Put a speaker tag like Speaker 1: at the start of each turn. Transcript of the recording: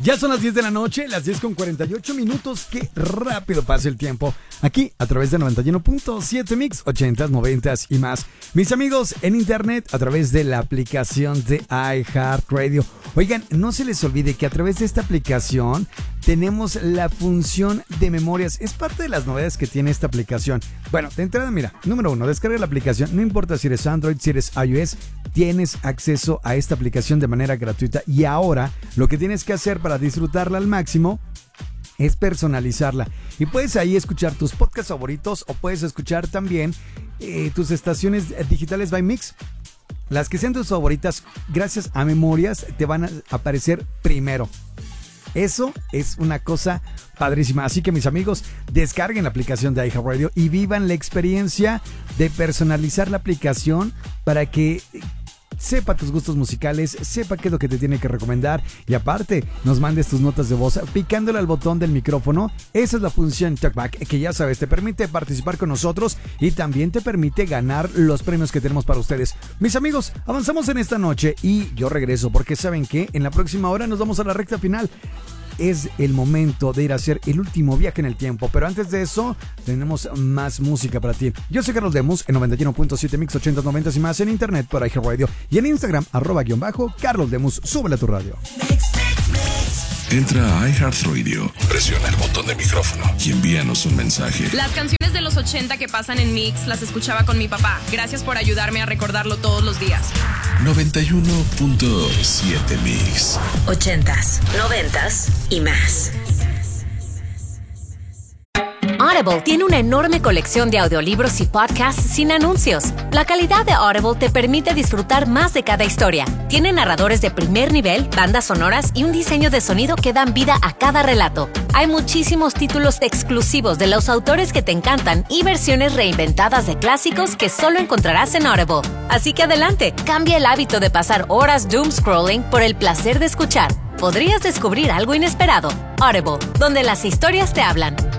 Speaker 1: Ya son las 10 de la noche, las 10 con 48 minutos. Qué rápido pasa el tiempo. Aquí, a través de 91.7 Mix, 80s, 90s y más. Mis amigos en internet, a través de la aplicación de iHeartRadio. Oigan, no se les olvide que a través de esta aplicación tenemos la función de memorias. Es parte de las novedades que tiene esta aplicación. Bueno, de entrada, mira, número 1, descarga la aplicación. No importa si eres Android, si eres iOS, tienes acceso a esta aplicación de manera gratuita. Y ahora, lo que tienes que hacer para disfrutarla al máximo es personalizarla. Y puedes ahí escuchar tus podcasts favoritos o puedes escuchar también tus estaciones digitales by Mix. Las que sean tus favoritas, gracias a memorias, te van a aparecer primero. Eso es una cosa padrísima. Así que, mis amigos, descarguen la aplicación de iHeartRadio y vivan la experiencia de personalizar la aplicación para que sepa tus gustos musicales, sepa qué es lo que te tiene que recomendar y aparte nos mandes tus notas de voz picándole al botón del micrófono. Esa es la función TalkBack, que ya sabes, te permite participar con nosotros y también te permite ganar los premios que tenemos para ustedes. Mis amigos, avanzamos en esta noche y yo regreso porque ¿saben qué? En la próxima hora nos vamos a la recta final. Es el momento de ir a hacer el último viaje en el tiempo, pero antes de eso tenemos más música para ti. Yo soy Carlos Lemus en 91.7 Mix 80s, 90s y más en internet por iHeartRadio y en Instagram @Carlos Lemus. Súbele a tu radio.
Speaker 2: Entra a iHeartRadio, presiona el botón de micrófono y envíanos un mensaje.
Speaker 3: Las canciones de los 80 que pasan en Mix las escuchaba con mi papá. Gracias por ayudarme a recordarlo todos los días.
Speaker 2: 91.7 Mix.
Speaker 4: 80s, 90s y más. Audible tiene una enorme colección de audiolibros y podcasts sin anuncios. La calidad de Audible te permite disfrutar más de cada historia. Tiene narradores de primer nivel, bandas sonoras y un diseño de sonido que dan vida a cada relato. Hay muchísimos títulos exclusivos de los autores que te encantan y versiones reinventadas de clásicos que solo encontrarás en Audible. Así que adelante, cambia el hábito de pasar horas doom scrolling por el placer de escuchar. Podrías descubrir algo inesperado. Audible, donde las historias te hablan.